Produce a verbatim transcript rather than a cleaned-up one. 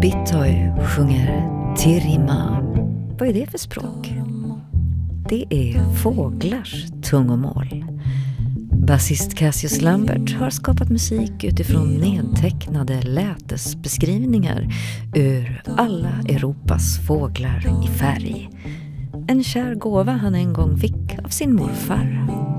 Bittoy sjunger Tirima. Vad är det för språk? Det är fåglars tungomål. Basist Cassius Lambert har skapat musik utifrån nedtecknade lätesbeskrivningar ur alla Europas fåglar i färg. En kär gåva han en gång fick av sin morfar.